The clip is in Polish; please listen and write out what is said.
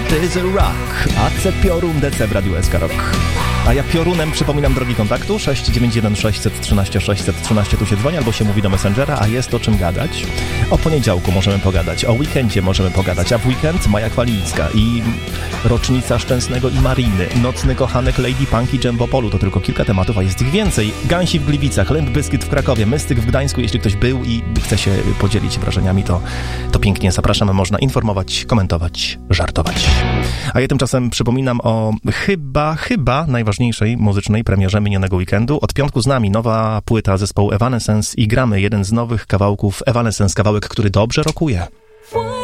What is a rock? AC Piorun DC w Radiu SK Rock. A ja piorunem przypominam drogi kontaktu 691 613 613, tu się dzwoni albo się mówi do Messengera, a jest o czym gadać. O poniedziałku możemy pogadać, o weekendzie możemy pogadać, a w weekend Maja Kwalińska i rocznica Szczęsnego i Mariny, nocny kochanek Lady Punk i Jumbo Polu, to tylko kilka tematów, a jest ich więcej. Gansi w Gliwicach, Limp Bizkit w Krakowie, Mystyk w Gdańsku, jeśli ktoś był i chce się podzielić wrażeniami, to pięknie zapraszamy, można informować, komentować, żartować. A ja tymczasem przypominam o chyba najważniejszej muzycznej premierze minionego weekendu. Od piątku z nami nowa płyta zespołu Evanescence i gramy jeden z nowych kawałków Evanescence, kawałek, który dobrze rokuje.